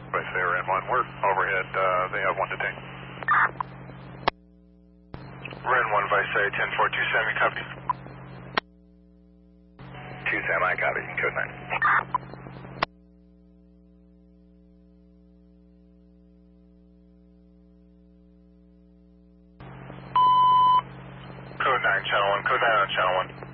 But they were in one. We're overhead. They have one detained. We're in one, Vice 10-4, 2 Semi, copy. 2 Semi, copy, code 9. Code 9, channel 1, code 9 on channel 1.